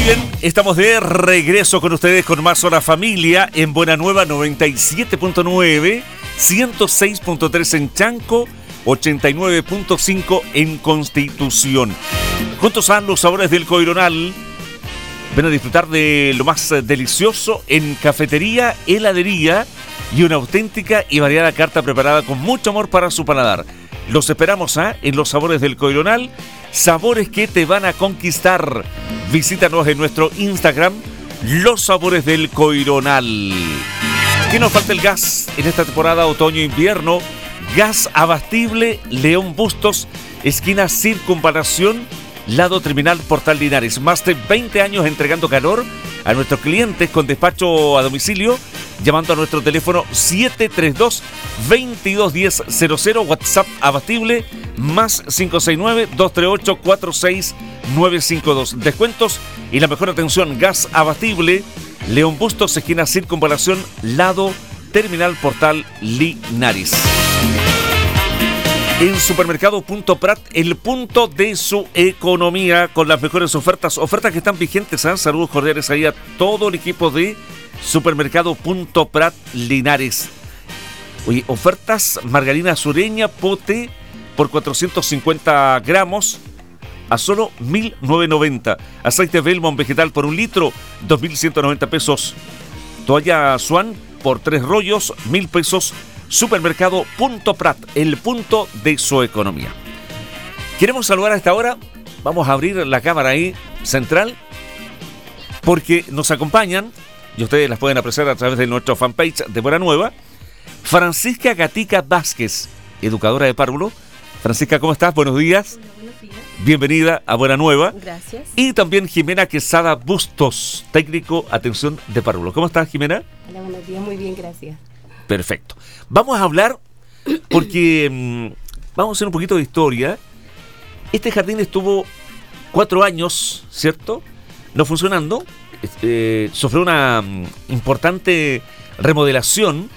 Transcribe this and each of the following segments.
bien, estamos de regreso con ustedes con más Hora Familia en Buena Nueva 97.9, 106.3 en Chanco, 89.5 en Constitución. Juntos a los sabores del Coironal, ven a disfrutar de lo más delicioso en cafetería, heladería y una auténtica y variada carta preparada con mucho amor para su paladar. Los esperamos en los sabores del Coironal, sabores que te van a conquistar. Visítanos en nuestro Instagram, Los Sabores del Coironal. ¿Qué nos falta el gas en esta temporada otoño-invierno? Gas abastible León Bustos, esquina Circunvalación, lado terminal Portal Linares. Más de 20 años entregando calor a nuestros clientes con despacho a domicilio, llamando a nuestro teléfono 732-221000, WhatsApp abastible más 569-238-46952. Descuentos y la mejor atención. Gas abastible León Bustos, esquina Circunvalación, lado terminal Portal Linares. En Supermercado Punto Prat, el punto de su economía con las mejores ofertas que están vigentes. Saludos cordiales ahí a todo el equipo de Supermercado Punto Prat Linares. Oye, ofertas: margarina sureña pote por 450 gramos a solo 1.990. Aceite Belmont vegetal por 1 litro, 2.190 pesos. Toalla Swan por 3 rollos, 1.000 pesos. Supermercado Punto Prat, el punto de su economía. Queremos saludar a esta hora. Vamos a abrir la cámara ahí central, porque nos acompañan, y ustedes las pueden apreciar a través de nuestro fanpage de Buena Nueva, Francisca Gatica Vázquez, educadora de párvulo. Francisca, ¿cómo estás? Buenos días. Hola, buenos días. Bienvenida a Buena Nueva. Gracias. Y también Jimena Quesada Bustos, técnico atención de párvulo. ¿Cómo estás, Jimena? Hola, buenos días. Muy bien, gracias. Perfecto. Vamos a hablar porque vamos a hacer un poquito de historia. Este jardín estuvo 4 años, ¿cierto?, no funcionando. Sufrió una importante remodelación.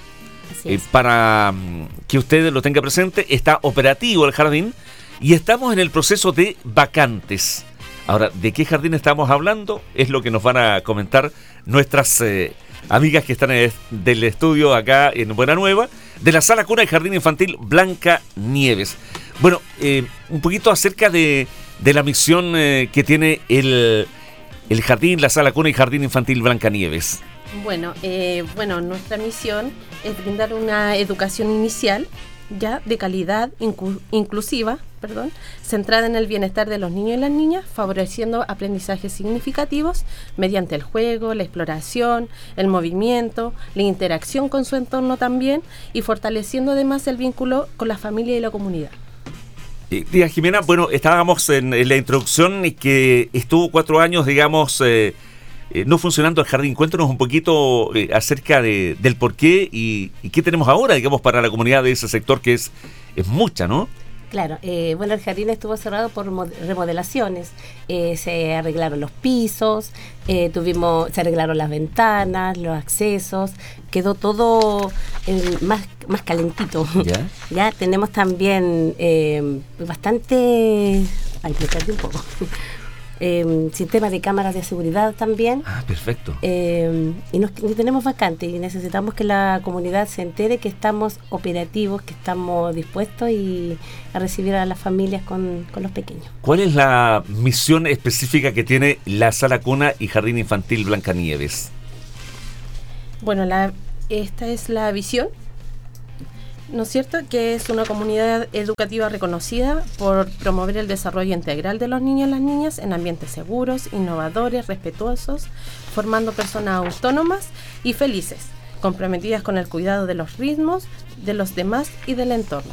Para que usted lo tenga presente. Está operativo el jardín y estamos en el proceso de vacantes. Ahora, ¿de qué jardín estamos hablando? Es lo que nos van a comentar nuestras amigas que están del estudio acá en Buena Nueva, de la Sala Cuna y Jardín Infantil Blanca Nieves. Bueno, un poquito acerca de la misión que tiene el jardín, la Sala Cuna y Jardín Infantil Blanca Nieves. Bueno, nuestra misión es brindar una educación inicial ya de calidad inclusiva, centrada en el bienestar de los niños y las niñas, favoreciendo aprendizajes significativos mediante el juego, la exploración, el movimiento, la interacción con su entorno también, y fortaleciendo además el vínculo con la familia y la comunidad. Tía Jimena, bueno, estábamos en la introducción y que estuvo 4 años, digamos, no funcionando el jardín. Cuéntanos un poquito acerca del porqué y qué tenemos ahora, digamos, para la comunidad de ese sector, que es mucha, ¿no? Claro, el jardín estuvo cerrado por remodelaciones. Se arreglaron los pisos, se arreglaron las ventanas, los accesos, quedó todo más calentito. Ya tenemos también bastante... Ay, me perdí un poco. Sistema de cámaras de seguridad también. Perfecto. Y tenemos vacante y necesitamos que la comunidad se entere que estamos operativos, que estamos dispuestos a recibir a las familias con los pequeños. ¿Cuál es la misión específica que tiene la Sala Cuna y Jardín Infantil Blanca Nieves? Bueno, esta es la visión, ¿no es cierto?, que es una comunidad educativa reconocida por promover el desarrollo integral de los niños y las niñas en ambientes seguros, innovadores, respetuosos, formando personas autónomas y felices, comprometidas con el cuidado de los ritmos, de los demás y del entorno.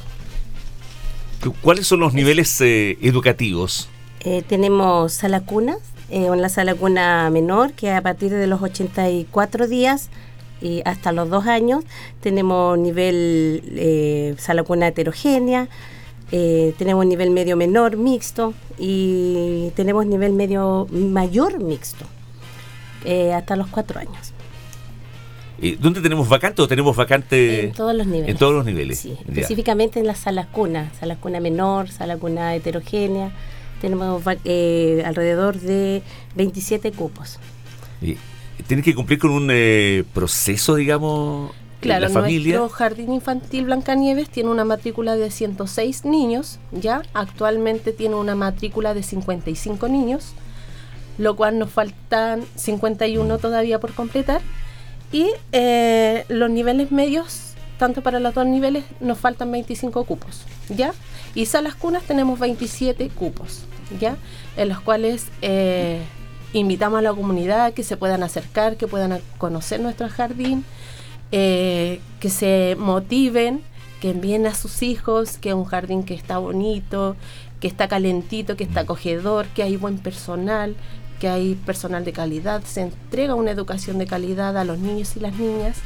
¿Cuáles son los niveles educativos? Tenemos sala cunas, una sala cuna menor que a partir de los 84 días y hasta los 2 años tenemos nivel sala cuna heterogénea, tenemos nivel medio menor mixto y tenemos nivel medio mayor mixto hasta los 4 años. ¿Dónde tenemos vacante o tenemos vacante? En todos los niveles. En todos los niveles. Sí, específicamente en las salas cuna menor, sala cuna heterogénea, tenemos alrededor de 27 cupos. Y tienen que cumplir con un proceso, digamos, claro, la familia. Nuestro jardín infantil Blancanieves tiene una matrícula de 106 niños, ya actualmente tiene una matrícula de 55 niños, lo cual nos faltan 51 todavía por completar, y los niveles medios, tanto para los dos niveles, nos faltan 25 cupos, ¿ya? Y salas cunas tenemos 27 cupos, ¿ya? En los cuales invitamos a la comunidad que se puedan acercar, que puedan conocer nuestro jardín, que se motiven, que envíen a sus hijos, que es un jardín que está bonito, que está calentito, que está acogedor, que hay buen personal, que hay personal de calidad, se entrega una educación de calidad a los niños y las niñas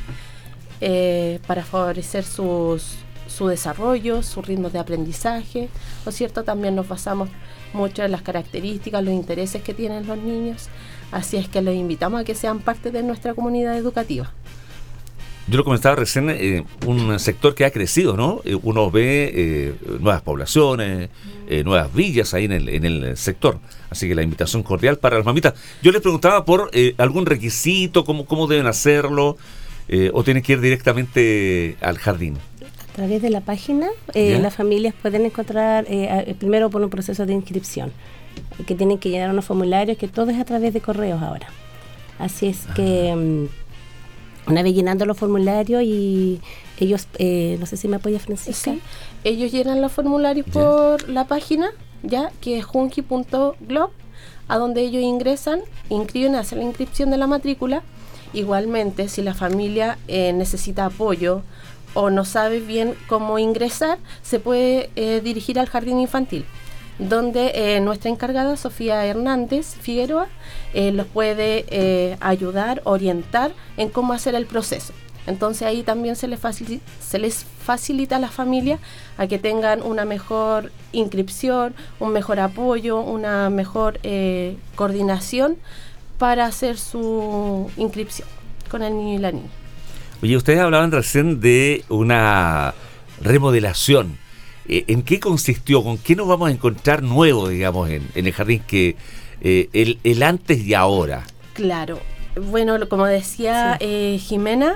para favorecer su desarrollo, sus ritmos de aprendizaje, ¿no es cierto? También nos basamos mucho en las características, los intereses que tienen los niños, así es que los invitamos a que sean parte de nuestra comunidad educativa. Yo lo comentaba recién, un sector que ha crecido, ¿no? Uno ve nuevas poblaciones, nuevas villas ahí en el sector. Así que la invitación cordial para las mamitas. Yo les preguntaba por algún requisito, cómo deben hacerlo, o tienen que ir directamente al jardín. A través de la página, las familias pueden encontrar, primero por un proceso de inscripción, que tienen que llenar unos formularios, que todo es a través de correos ahora. Así es que una vez llenando los formularios y ellos, no sé si me apoya Francisca. Sí, ellos llenan los formularios por la página, ya, que es junki.glob, a donde ellos ingresan, inscriben, hacen la inscripción de la matrícula. Igualmente, si la familia necesita apoyo o no sabe bien cómo ingresar, se puede dirigir al jardín infantil, donde nuestra encargada, Sofía Hernández Figueroa, los puede ayudar, orientar en cómo hacer el proceso. Entonces ahí también se les facilita a la familia a que tengan una mejor inscripción, un mejor apoyo, una mejor coordinación para hacer su inscripción con el niño y la niña. Oye, ustedes hablaban recién de una remodelación. ¿En qué consistió? ¿Con qué nos vamos a encontrar nuevo, digamos, en el jardín, que el antes y ahora? Claro. Bueno, como decía Jimena,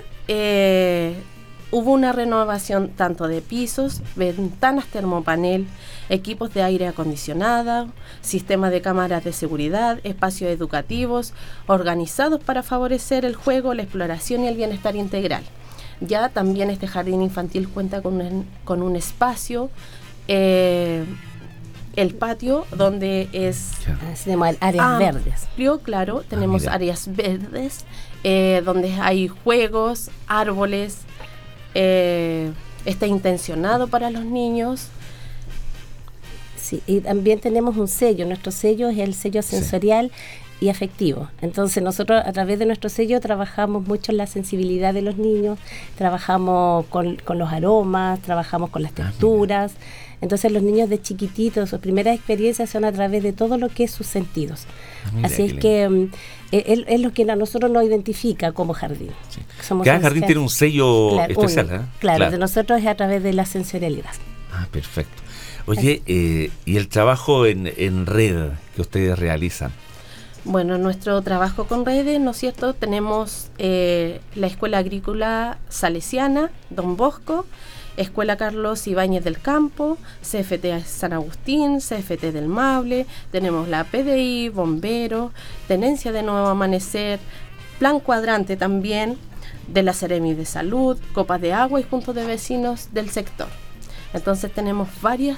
hubo una renovación tanto de pisos, ventanas termopanel, equipos de aire acondicionado, sistemas de cámaras de seguridad, espacios educativos organizados para favorecer el juego, la exploración y el bienestar integral. Ya también este jardín infantil cuenta con un espacio, el patio, donde es áreas verdes. Claro, tenemos áreas verdes, donde hay juegos, árboles, está intencionado para los niños. Sí, y también tenemos un sello. Nuestro sello es el sello sensorial y afectivo. Entonces nosotros a través de nuestro sello trabajamos mucho en la sensibilidad de los niños, trabajamos con los aromas, trabajamos con las texturas. Entonces los niños de chiquititos, sus primeras experiencias son a través de todo lo que es sus sentidos. Así es que es lo que a nosotros nos identifica como jardín. Sí. Cada jardín tiene un sello especial, claro, de nosotros es a través de la sensorialidad. Perfecto. Oye, ¿y el trabajo en red que ustedes realizan? Bueno, nuestro trabajo con redes, ¿no es cierto? Tenemos la Escuela Agrícola Salesiana, Don Bosco, Escuela Carlos Ibáñez del Campo, CFT San Agustín, CFT del Maule, tenemos la PDI, Bomberos, Tenencia de Nuevo Amanecer, Plan Cuadrante también, de la Seremi de Salud, Copas de Agua y puntos de vecinos del sector. Entonces tenemos varios